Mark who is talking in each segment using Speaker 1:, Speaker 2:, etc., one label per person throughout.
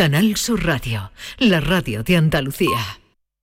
Speaker 1: Canal Sur Radio, la radio de Andalucía.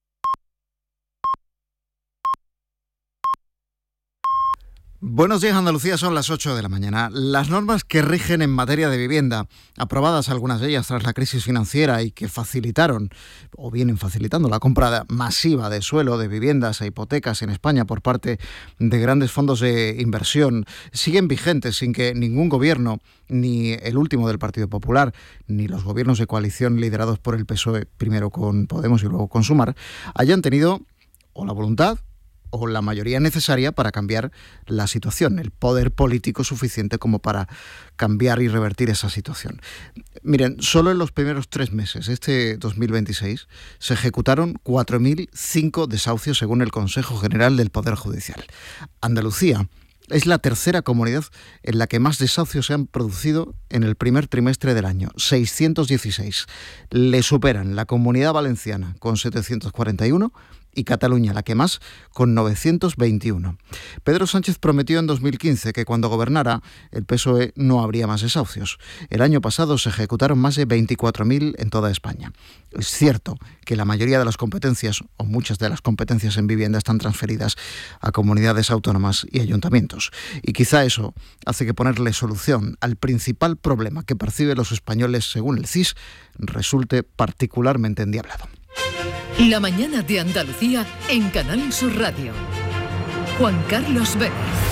Speaker 2: Buenos días, Andalucía, son las 8 de la mañana. Las normas que rigen en materia de vivienda, aprobadas algunas de ellas tras la crisis financiera y que facilitaron, o vienen facilitando, la compra masiva de suelo, de viviendas e hipotecas en España por parte de grandes fondos de inversión, siguen vigentes sin que ningún gobierno, ni el último del Partido Popular, ni los gobiernos de coalición liderados por el PSOE, primero con Podemos y luego con Sumar, hayan tenido o la voluntad o la mayoría necesaria para cambiar la situación, el poder político suficiente como para cambiar y revertir esa situación. Miren, solo en los primeros 3 meses, este 2026, se ejecutaron 4.005 desahucios según el Consejo General del Poder Judicial. Andalucía es la tercera comunidad en la que más desahucios se han producido en el primer trimestre del año, 616. Le superan la Comunidad Valenciana con 741 y Cataluña, la que más, con 921. Pedro Sánchez prometió en 2015 que cuando gobernara el PSOE no habría más desahucios. El año pasado se ejecutaron más de 24.000 en toda España. Es cierto que la mayoría de las competencias, o muchas de las competencias en vivienda, están transferidas a comunidades autónomas y ayuntamientos. Y quizá eso hace que ponerle solución al principal problema que perciben los españoles según el CIS resulte particularmente endiablado.
Speaker 1: La mañana de Andalucía en Canal Sur Radio. Juan Carlos Vélez.